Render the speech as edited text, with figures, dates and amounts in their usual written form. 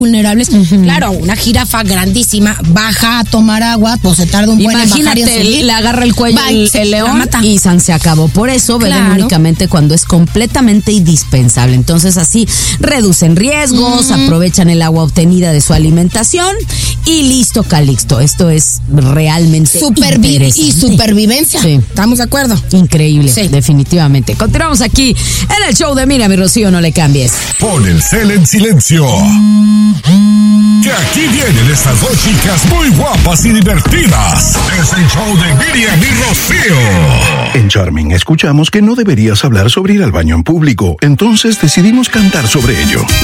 vulnerables. Claro, una jirafa grandísima baja a tomar agua, pues se tarda un buen en bajar y en subir. Le agarra el cuello el león y se acabó. Por eso beben únicamente cuando es completamente indispensable. Entonces así reducen riesgos, aprovechan el agua obtenida de su alimentación y listo, Calixto. Esto es realmente interesante. Y supervivencia. Sí. ¿Estamos de acuerdo? Increíble, definitivamente. Continuamos aquí en el show de Mira, mi Rocío, no le cambies. Pon el cel en silencio. Que aquí vienen estas dos chicas muy guapas y divertidas. Es el show de Miriam y Rocío. En Charming escuchamos que no deberías hablar sobre ir al baño en público, entonces decidimos cantar sobre ello.